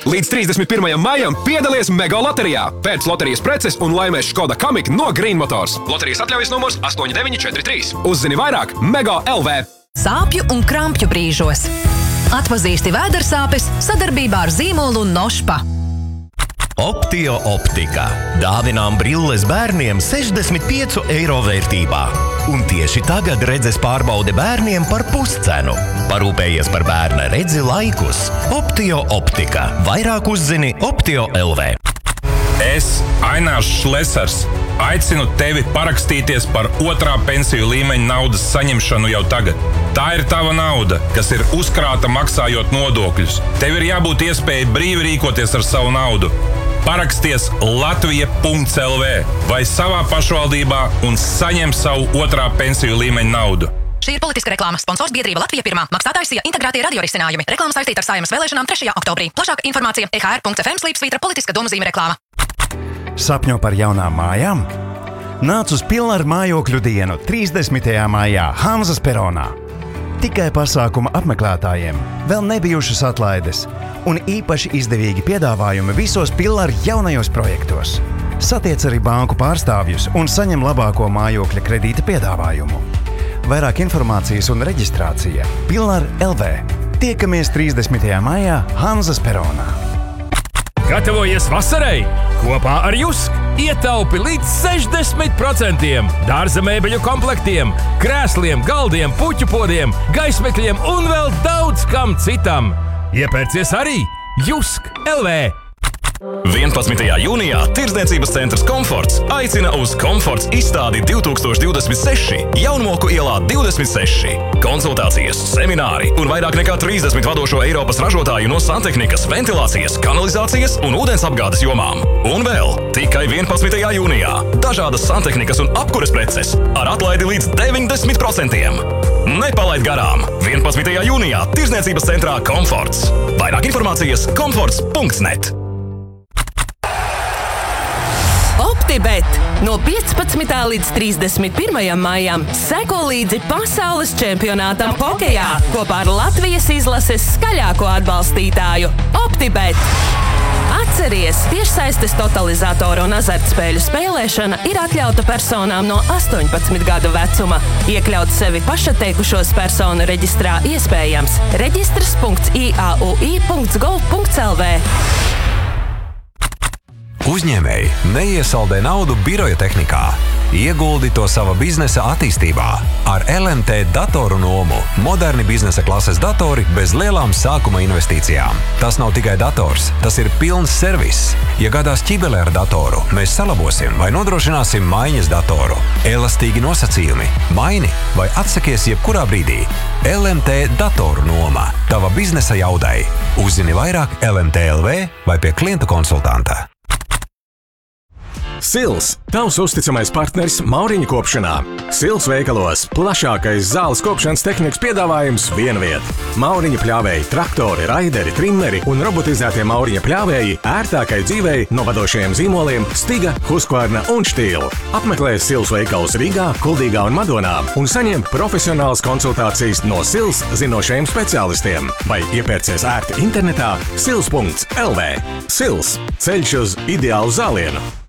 Līdz 31. maijam piedalies Mega loterijā. Pēc loterijas preces un laimēs Škoda Kamiq no Green Motors. Loterijas atļaujas numurs 8943. Uzzini vairāk Mega LV. Sāpju un krampju brīžos. Atpazīsti vēdersāpes sadarbībā ar zīmolu Nošpa. Optio optika. Dāvinām brilles bērniem 65 eiro vērtībā. Un tieši tagad redzes pārbaude bērniem par puscenu. Parūpējies par bērna redzi laikus. Optio optika. Vairāk uzzini Optio LV. Es, Ainārs Šlesers, aicinu tevi parakstīties par 2. pensiju līmeņa naudas saņemšanu jau tagad. Tā ir tava nauda, kas ir uzkrāta maksājot nodokļus. Tev ir jābūt iespēja brīvi rīkoties ar savu naudu. Paraksties latvija.lv vai savā pašvaldībā un saņem savu 2. pensiju līmeņa naudu. Šī ir politiska reklāma. Sponsors biedrība Latvija pirmā. Maksātājs SIA integrētie radiorisinājumi. Reklāma saistīta ar Saeimas vēlēšanām 3. oktobrī. Plašāka informācija ehr.fm/politiska domazīme reklāma. Sapņo par jaunām mājām? Nāc uz Pilnara mājokļu dienu 30. maijā Hanzas peronā. Tikai pasākuma apmeklētājiem vēl nebijušas atlaides un īpaši izdevīgi piedāvājumi visos Pilnara jaunajos projektos. Satiec arī banku pārstāvjus un saņem labāko mājokļa kredīta piedāvājumu. Vairāk informācijas un reģistrācija Pilnara LV. Tiekamies 30. maijā Hanzas peronā. Gatavojies vasarai! Kopā ar Jusk ietaupi līdz 60% dārza mēbeļu komplektiem, krēsliem, galdiem, puķu podiem, gaismekļiem un vēl daudz kam citam. Iepērcies arī Jusk LV! 11. jūnijā Tirdzniecības centrs Komforts aicina uz Komforts izstādi 2026 Jaunmoku ielā 26. Konsultācijas, semināri un vairāk nekā 30 vadošo Eiropas ražotāju no santehnikas, ventilācijas, kanalizācijas un ūdensapgādes jomām. Un vēl tikai 11. jūnijā dažādas santehnikas un apkures preces ar atlaidi līdz 90%. Nepalaid garām! 11. jūnijā Tirdzniecības centrā Komforts. Vairāk informācijas komforts.net. OptiBet no 15. līdz 31. maijam seko līdzi pasaules čempionātam hokejā kopā ar Latvijas izlases skaļāko atbalstītāju OptiBet. Atceries, tiešsaistes totalizatoru un azartspēļu spēlēšana ir atļauta personām no 18 gadu vecuma. Iekļaut sevi pašatteikušos personu reģistrā iespējams. Reģistrs.iaui.gov.lv. Uzņēmēji neiesaldē naudu biroja tehnikā. Ieguldi to sava biznesa attīstībā. Ar LMT datoru nomu moderni biznesa klases datori bez lielām sākuma investīcijām. Tas nav tikai dators, tas ir pilns servis. Ja gadās ķibele ar datoru, mēs salabosim vai nodrošināsim maiņas datoru. Elastīgi nosacījumi. Maini vai atsakies jebkurā brīdī. LMT datoru noma. Tava biznesa jaudai. Uzzini vairāk LMT.lv vai pie klientu konsultanta. Sils – tavs uzticamais partners Mauriņu kopšanā. Sils veikalos plašākais zāles kopšanas tehnikas piedāvājums vienviet. Mauriņa pļāvēji, traktori, raideri, trimmeri un robotizētie Mauriņa pļāvēji ērtākai dzīvei no vadošajiem zīmoliem Stiga, Husqvarna un Stihl. Apmeklē Sils veikalus Rīgā, Kuldīgā un Madonā un saņem profesionālas konsultācijas no Sils zinošajiem speciālistiem vai iepērcies ērti internetā sils.lv. Sils – ceļš uz ideālu zālienu.